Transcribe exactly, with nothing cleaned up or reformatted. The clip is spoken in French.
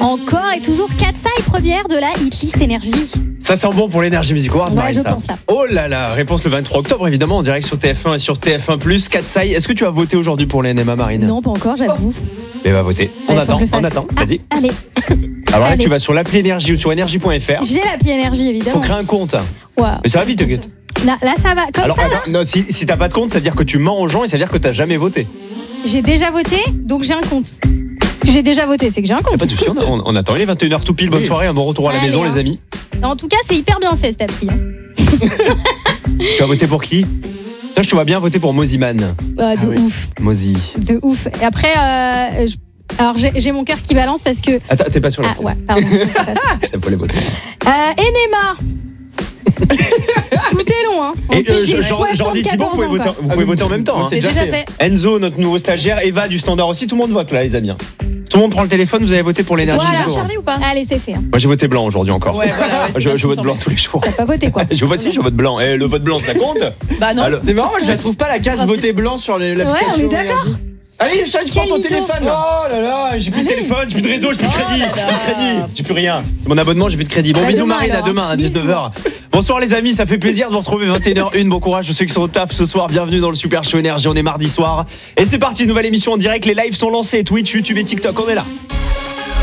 Encore et toujours Katsai, première de la hitlist énergie. Ça sent bon pour l'énergie Music Awards, Ouais, Marine, je ça. pense ça. Oh là là, réponse le vingt-trois octobre, évidemment, en direct sur T F un et sur T F un plus. Katsai, est-ce que tu as voté aujourd'hui pour les N M A, Marine? Non, pas encore, j'avoue. Mais va voter. On Ouais, attend, faut que je le on fasse. attend. Ah, Vas-y. allez, Alors là, allez. tu vas sur l'appli énergie ou sur énergie point F R. j'ai l'appli énergie, Faut évidemment. créer un compte. Wow. Mais ça va vite, t'inquiète. Là, là, ça va. Comme Alors, ça, là, attends, non, si, si t'as pas de compte, ça veut dire que tu mens aux gens et ça veut dire que t'as jamais voté. j'ai déjà voté, donc j'ai un compte. Parce que j'ai déjà voté, c'est que j'ai un Y'a compte. pas de souci, on, on, on attend. Il est vingt et une heures tout pile. Bonne soirée, un bon retour à la Allez, maison, hein. les amis. En tout cas, c'est hyper bien fait, cette appli. hein. Tu vas voter pour qui? Toi, je te vois bien voter pour Moziman. Ah, de oui. ouf, Mozi. de ouf. Et après, euh, je- alors j'ai j'ai mon cœur qui balance parce que. Attends, t'es pas sur la. Ah ouais, pardon. c'est pas ça. Faut les voter. Euh, Enema. Tout est long, hein. En Et plus, euh, j'ai genre, genre dit Thibaut, vous pouvez, soixante-quatorze voter, ans, quoi. vous pouvez voter en même temps. hein. C'est déjà fait. Enzo, notre nouveau stagiaire, Eva du Standard aussi, tout le monde vote là, les amis. Tout le monde prend le téléphone, vous avez voté pour l'énergie. Voilà. du jour. Charlie ou pas? Allez, c'est fait. hein. Moi j'ai voté blanc aujourd'hui encore. Ouais, voilà, ouais, c'est je bien ce je qui vote me blanc semblait. tous les jours. T'as pas voté, quoi. Je vote si, je vote blanc. Et le vote blanc, ça compte? Bah non. Alors, C'est marrant, je la trouve pas la case voter blanc sur les- l'application. Ouais, on est d'accord. énergie. Allez, Charlie, tu prends Quel ton mytho. téléphone là. Oh là là, j'ai plus de téléphone, j'ai plus de réseau, j'ai plus de crédit, là j'ai plus là. de crédit, j'ai plus rien. C'est mon abonnement, j'ai plus de crédit. Bon, À bisous demain, Marine, à alors. demain à Bisous. dix-neuf heures. Bonsoir les amis, ça fait plaisir de vous retrouver vingt et une heures une. Bon courage, ceux qui sont au taf ce soir, bienvenue dans le Super Show Énergie, on est mardi soir. Et c'est parti, nouvelle émission en direct, les lives sont lancés, Twitch, YouTube et TikTok, on est là.